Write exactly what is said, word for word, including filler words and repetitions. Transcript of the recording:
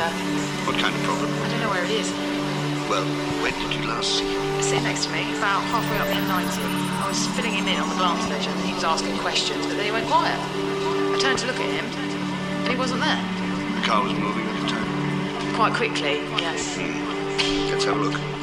her. What kind of problem? I don't know where it is. Well, when did you last see him? Sitting next to me, about halfway up the M ninety. I was filling him in on the glance vision. He was asking questions, but then he went quiet. I turned to look at him, and he wasn't there. The car was moving at the time? Quite quickly, yes. Hmm. Let's have a look.